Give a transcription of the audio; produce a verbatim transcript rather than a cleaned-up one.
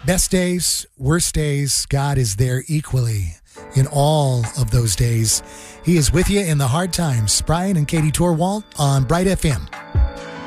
Best days, worst days, God is there equally in all of those days. He is with you in the hard times. Brian and Katie Torwalt on Bright F M